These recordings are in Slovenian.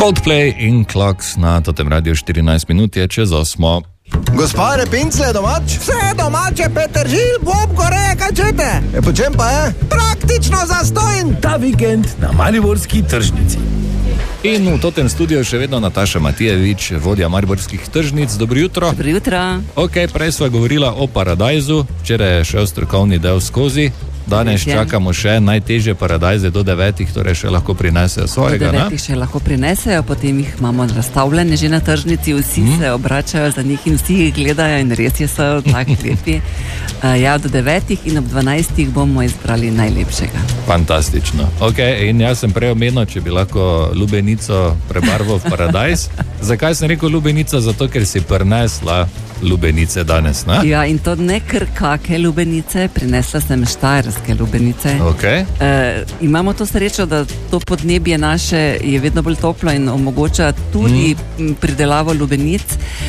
Coldplay in Clocks na totem radiju 14 minut je čez 8. Gospa Repincle je domač? Vse domače, Peter Žil, Bob Goreja, kaj čete? Po čem pa je? Praktično zastojn. Ta vikend na mariborski tržnici. In v totem studiu še vedno Nataša Matijevič, vodja mariborskih tržnic. Dobro jutro. Dobro jutro. Ok, prej sva govorila o Paradajzu, včeraj je šel strokovni del skozi. Danes čakamo še najtežje Paradajze do 9, torej še lahko prinesejo svojega. Do 9 še lahko prinesejo, potem jih imamo razstavljene že na tržnici, vsi se obračajo za njih in vsi jih gledajo in res so tako lepi. Ja, do 9 in ob 12 bomo izbrali najlepšega. Fantastično. Ok, in jaz sem prej omenil, če bi lahko lubenico prebarval v Paradajz. Zakaj sem rekel lubenica? Zato, ker si prinesla lubenice danes, ne? Ja, in to ne kar kake lubenice, prinesla sem štajerske lubenice. Okay. Imamo to srečo, da to podnebje naše je vedno bolj toplo in omogoča tudi pridelavo lubenic.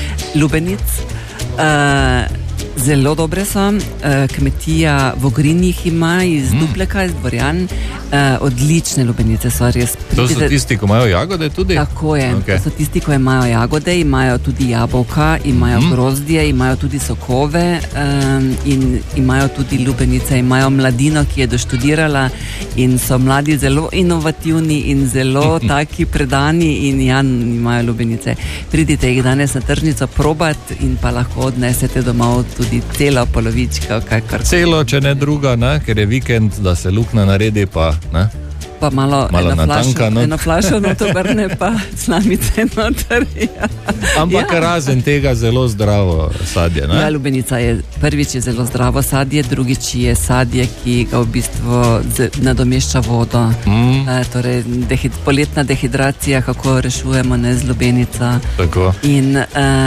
Zelo dobre so, kmetija v Ogrinjih ima iz Dupleka, iz Dvorjan, odlične lubenice so res. To so tisti, ko imajo jagode tudi? Tako je, to so tisti, ko imajo jagode, imajo tudi jabolka, imajo grozdje, imajo tudi sokove in imajo tudi lubenice, imajo mladino, ki je doštudirala in so mladi zelo inovativni in zelo taki predani in imajo lubenice. Pridite jih danes na tržnico probat in pa lahko odnesete domov tudi celo polovičko, kakor. Celo, če ne druga, ne? Ker je vikend, da se luknja naredi, pa ne? Pa malo eno flašo noto vrne, pa slamice noter. Ja. Ampak razen tega zelo zdravo sadje, ne? Ja, lubenica je, prvič je zelo zdravo sadje, drugič je sadje, ki ga v bistvu nadomešča vodo. Torej, poletna dehidracija, kako rešujemo z lubenico. Tako. In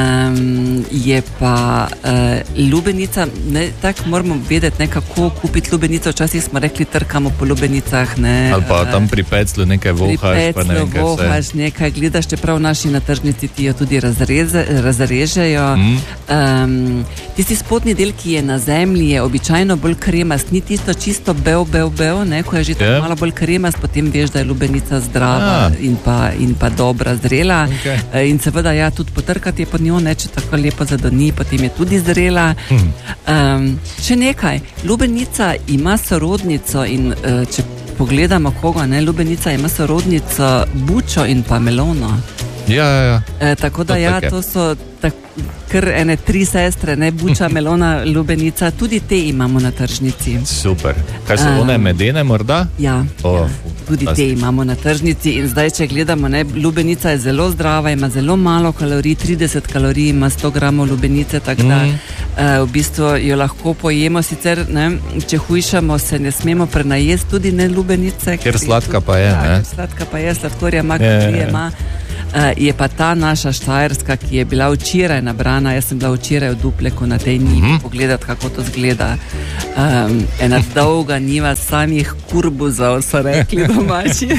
je pa lubenica, tako moramo vedeti, kako kupiti lubenico. Včasih smo rekli, trkamo po lubenicah, ne? Ali pa tam pri peclu nekaj vohaš, pa ne vem, kaj vohaš, nekaj gledaš, čeprav naši na tržnici ti jo tudi razrežejo. Tisti spodnji del, ki je na zemlji, je običajno bolj kremast, ni tisto čisto bel, ne, ko je že tako malo bolj kremast, potem veš, da je lubenica zdrava in pa dobra, zrela. In seveda, ja, tudi potrkati je pod njo, ne, če tako lepo zadoni, potem je tudi zrela. Še nekaj, lubenica ima sorodnico in če pogledamo koga, ne, lubenica ima sorodnico bučo in pa melono. Ja. Tako da ja, to so kar ene 3 sestre, ne, buča, melona, lubenica, tudi te imamo na tržnici. Super. Kaj so one medene morda? Ja, tudi te imamo na tržnici in zdaj, če gledamo, ne, lubenica je zelo zdrava, ima zelo malo kalorij, 30 kalorij ima 100 gramov lubenice, tako da v bistvu jo lahko pojemo, sicer, ne, če hujšamo, se ne smemo prenajesti tudi ne lubenice. Ker sladka pa je, ne? Sladka pa je, sladkorja ima, kalorije ima. Je pa ta naša štajerska, ki je bila včeraj nabrana, jaz sem bila včeraj v Dupleku na tej njivi pogledati, kako to zgleda. Ena dolga njiva samih kurbuzov, so rekli domači.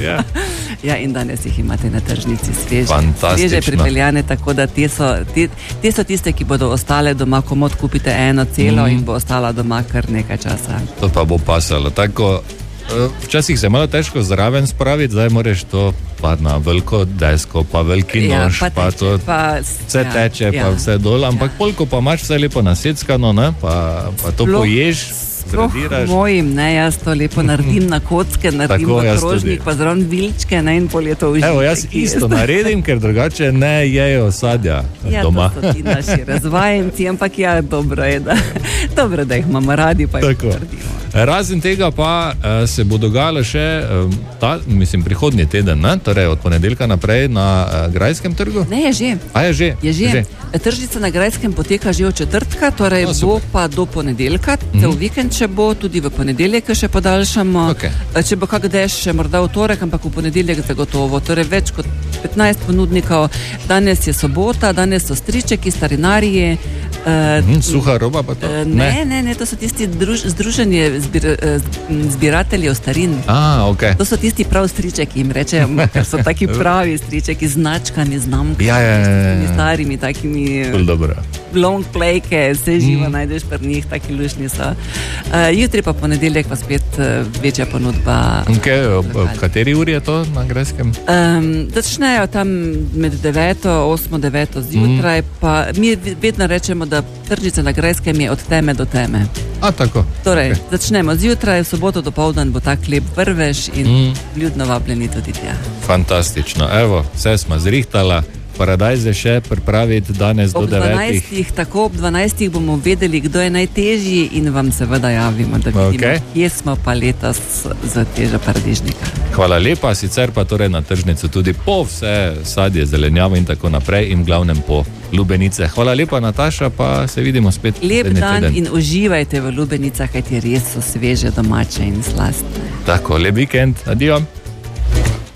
Ja, in danes jih imate na tržnici sveže pripeljane, tako da te so tiste, ki bodo ostale doma, komod kupite eno celo in bo ostala doma kar nekaj časa. To pa bo pasalo, tako. Včasih se malo težko zraven spraviti, zdaj moraš to pa na veliko desko, pa veliki nož, pa to vse teče, pa vse dol, ampak koliko pa imaš vse lepo naseckano, ne, pa to poješ, zrediraš. Mojim, ne, jaz to lepo naredim na kocke, naredim v krožnik, pa zraven vilčke, ne, in pol je to užitek. Evo, jaz isto naredim, ker drugače ne jejo sadja doma. Ja, to so ti naši razvajenci, ampak ja, dobro je, da jih imamo radi, pa jih naredimo. Razen tega pa se bo dogajalo še prihodnji teden, ne? Torej od ponedeljka naprej na Grajskem trgu? Ne, je že. Je že. Tržnica na Grajskem poteka že od četrtka, torej bo pa do ponedeljka, cel vikend še bo, tudi v ponedeljek še podaljšamo. Če bo kak dež še morda v torek, ampak v ponedeljek zagotovo. Torej več kot 15 ponudnikov. Danes je sobota, danes so stričeki, starinariji. Suha roba pa to? Ne, to so tisti združenje zbirateljev starin. To so tisti prav stričeki, jim rečejo, ker so taki pravi stričeki, značkani, znamkami, starimi takimi. long playke, vse živo najdeš pri njih, taki lušni so. Jutri pa ponedeljek pa spet večja ponudba. V kateri uri je to na Grajskem? Začnejo tam med 9, 8, 9 zjutraj, pa mi vedno rečemo, da tržnica na Grajskem je od teme do teme. Tako. Torej, začnemo zjutraj, v soboto dopoldan bo tak lep vrvež in ljudno vabljeni tudi tja. Fantastično, evo, vse smo zrihtala. Paradajze še pripraviti danes do 9. Tako ob 12. bomo vedeli, kdo je najtežji in vam seveda javimo, da vidimo, kje smo pa letos za težo paradižnika. Hvala lepa, sicer pa torej na tržnico tudi po vse sadje, zelenjavo in tako naprej in glavnem po lubenice. Hvala lepa, Nataša, pa se vidimo spet. Lep dan in uživajte v lubenicah, kajti res so sveže, domače in slastne. Tako, lep vikend, adijo.